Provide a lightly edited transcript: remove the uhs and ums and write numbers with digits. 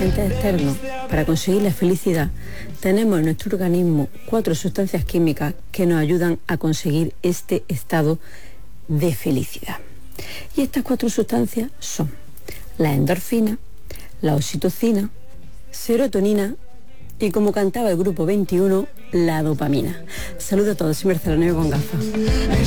agentes externos para conseguir la felicidad, tenemos en nuestro organismo 4 sustancias químicas que nos ayudan a conseguir este estado de felicidad. Y estas 4 sustancias son la endorfina, la oxitocina, serotonina y, como cantaba el grupo 21, la dopamina. Saludos a todos, soy Mercedes Loneo con gafas.